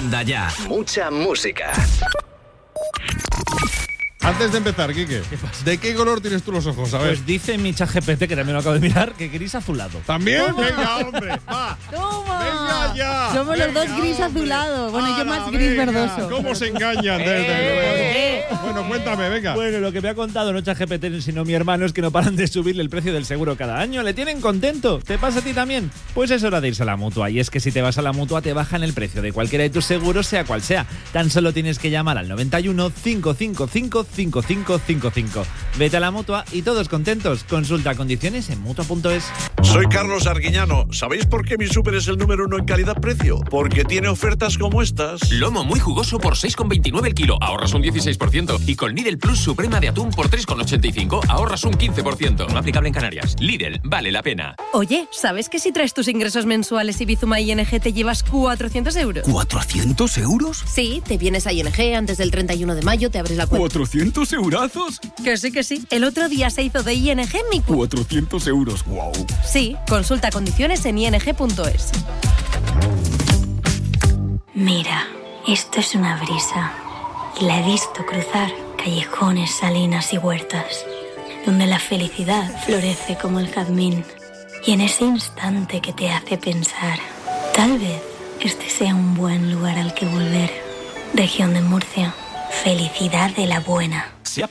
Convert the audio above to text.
Anda Ya. Mucha música. Antes de empezar, Quique, ¿de qué color tienes tú los ojos? A ver. Pues dice mi ChatGPT, que también lo acabo de mirar, que gris azulado. ¿También? Venga, hombre, va. ¡Toma! Venga ya. Somos los dos gris hombre. azulado. Bueno, yo ¡Hala, más gris venga! verdoso. ¿Cómo se engañan? Bueno, cuéntame, venga. Bueno, lo que me ha contado no ChatGPT, sino mi hermano, es que no paran de subirle el precio del seguro cada año. ¿Le tienen contento? ¿Te pasa a ti también? Pues es hora de irse a la Mutua. Y es que si te vas a la Mutua te bajan el precio de cualquiera de tus seguros, sea cual sea. Tan solo tienes que llamar al 91 555 5555. Vete a la Mutua y todos contentos. Consulta condiciones en Mutua.es. Soy Carlos Arguiñano. ¿Sabéis por qué mi súper es el número 1 en calidad-precio? Porque tiene ofertas como estas. Lomo muy jugoso por 6,29 el kilo, ahorras un 16%. Y con Lidl Plus Suprema de atún por 3,85, ahorras un 15%. No aplicable en Canarias. Lidl, vale la pena. Oye, ¿sabes que si traes tus ingresos mensuales y Bizuma ING te llevas 400 euros? ¿400 euros? Sí, te vienes a ING antes del 31 de mayo, te abres la cuenta. ¿400 eurazos? Que sí. El otro día se hizo de ING mi cuenta. 400 euros, wow. Sí, consulta condiciones en ing.es. Mira, esto es una brisa. Y la he visto cruzar callejones, salinas y huertas, donde la felicidad florece como el jazmín. Y en ese instante que te hace pensar, tal vez este sea un buen lugar al que volver. Región de Murcia, felicidad de la buena.